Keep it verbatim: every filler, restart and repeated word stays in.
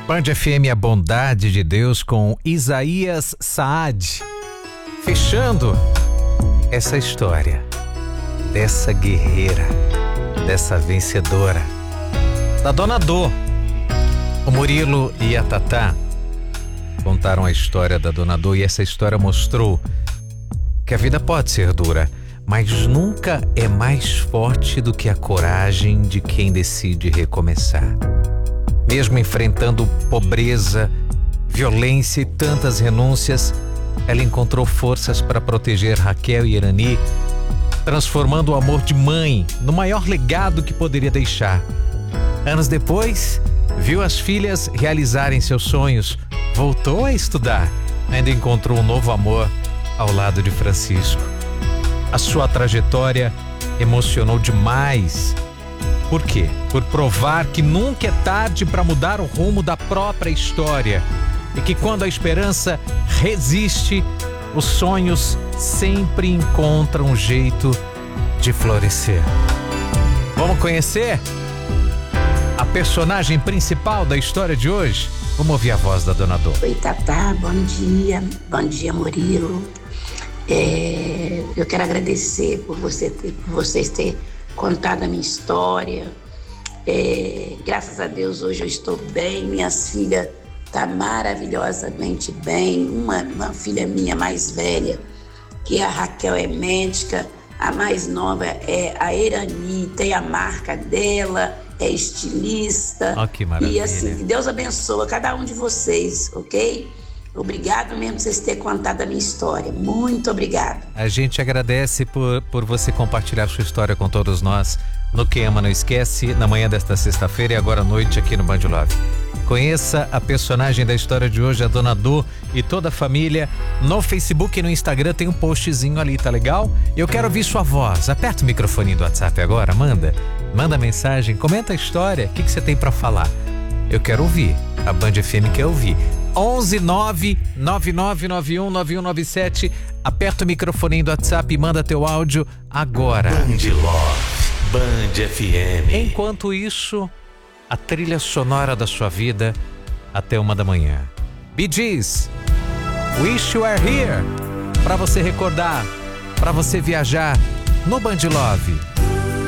Band F M, a bondade de Deus, com Isaías Saad, fechando essa história dessa guerreira, dessa vencedora, da Dona Dô. O Murilo e a Tatá contaram a história da Dona Dô, e essa história mostrou que a vida pode ser dura, mas nunca é mais forte do que a coragem de quem decide recomeçar. Mesmo enfrentando pobreza, violência e tantas renúncias, ela encontrou forças para proteger Raquel e Irani, transformando o amor de mãe no maior legado que poderia deixar. Anos depois, viu as filhas realizarem seus sonhos, voltou a estudar, ainda encontrou um novo amor ao lado de Francisco. A sua trajetória emocionou demais. Por quê? Por provar que nunca é tarde para mudar o rumo da própria história e que quando a esperança resiste, os sonhos sempre encontram um jeito de florescer. Vamos conhecer a personagem principal da história de hoje? Vamos ouvir a voz da Dona Dô. Oi, Tatá, bom dia. Bom dia, Murilo. É, eu quero agradecer por, você ter, por vocês terem contado a minha história. É, graças a Deus hoje eu estou bem, minhas filhas estão tá maravilhosamente bem. Uma, uma filha minha mais velha, que é a Raquel, é médica. A mais nova é a Irani, tem a marca dela, é estilista. Oh, que maravilha. E assim, que Deus abençoe cada um de vocês, ok? Obrigado mesmo por vocês terem contado a minha história. Muito obrigado. A gente agradece por, por você compartilhar sua história com todos nós no Quem Ama Não Esquece, na manhã desta sexta-feira e agora à noite aqui no Band Love. Conheça a personagem da história de hoje, a Dona Dô, e toda a família. No Facebook e no Instagram tem um postzinho ali, tá legal? Eu quero ouvir sua voz. Aperta o microfone do WhatsApp agora, manda. Manda mensagem, comenta a história, o que, que você tem pra falar? Eu quero ouvir, a Band F M quer ouvir. onze nove nove nove nove um nove um nove sete. Aperta o microfone do WhatsApp e manda teu áudio agora. Band Love, Band F M. Enquanto isso, a trilha sonora da sua vida até uma da manhã. Bee Gees, Wish You Were Here, para você recordar, para você viajar no Band Love.